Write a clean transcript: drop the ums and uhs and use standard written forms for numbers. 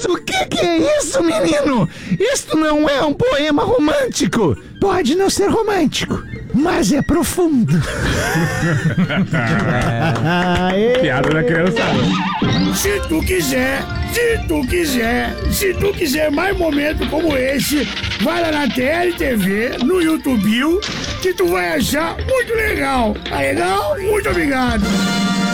Mas o que é isso, menino? Isto não é um poema romântico. Pode não ser romântico, mas é profundo. Piada da criançada. Se tu quiser mais momentos como esse, vai lá na TLTV, no YouTube, que tu vai achar muito legal. Tá legal? Muito obrigado.